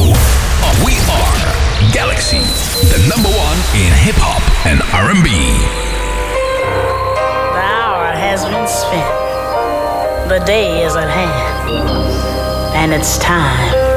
We are Galaxy, the number one in hip hop and R&B. The hour has been spent. The day is at hand. And it's time